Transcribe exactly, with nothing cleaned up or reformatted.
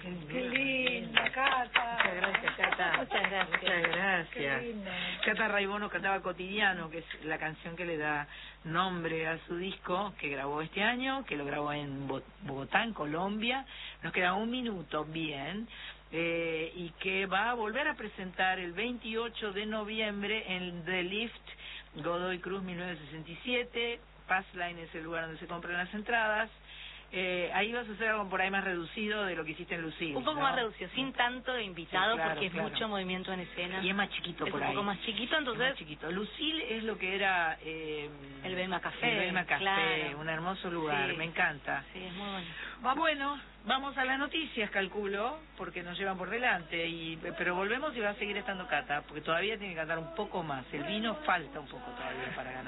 Qué linda, Cata. Muchas gracias, Cata. Muchas gracias. Muchas gracias. Qué lindo. Cata Raibono cantaba Cotidiano, que es la canción que le da nombre a su disco, que grabó este año, que lo grabó en Bo- Bogotá, en Colombia. Nos queda un minuto, bien, eh, y que va a volver a presentar el veintiocho de noviembre en The Lift, Godoy Cruz mil novecientos sesenta y siete. Passline es el lugar donde se compran las entradas. Eh, ahí vas a hacer algo por ahí más reducido de lo que hiciste en Lucille, Un poco ¿no? más reducido, sin tanto de invitado, Sí, claro, porque es claro. mucho movimiento en escena. Y es más chiquito Es por un ahí. poco más chiquito, Es entonces más chiquito. Lucille es lo que era... Eh, el Belma Café. el Belma Café, claro. un hermoso lugar, Sí. me encanta. Sí, es muy bueno. Va bueno, vamos a las noticias, calculo, porque nos llevan por delante, y pero volvemos y va a seguir estando Cata, porque todavía tiene que cantar un poco más. El vino falta un poco todavía para ganar.